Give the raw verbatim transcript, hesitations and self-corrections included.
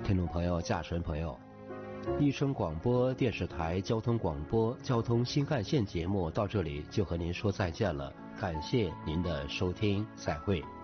听众朋友、驾驶朋友，一声广播电视台交通广播交通新干线节目到这里就和您说再见了，感谢您的收听，再会。